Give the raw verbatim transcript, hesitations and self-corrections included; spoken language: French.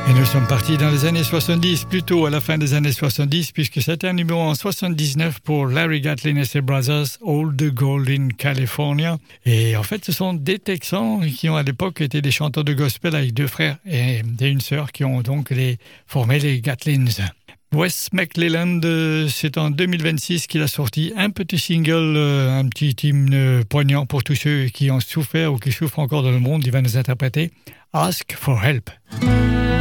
Et nous sommes partis dans les années soixante-dix, plutôt à la fin des années soixante-dix, puisque c'était un numéro en soixante-dix-neuf pour Larry Gatlin et ses Brothers, All the Gold in California. Et en fait, ce sont des Texans qui ont à l'époque été des chanteurs de gospel avec deux frères et une sœur qui ont donc les, formé les Gatlins. Wes McClelland, c'est en deux mille vingt-six qu'il a sorti un petit single, un petit hymne poignant pour tous ceux qui ont souffert ou qui souffrent encore dans le monde. Il va nous interpréter Ask for Help.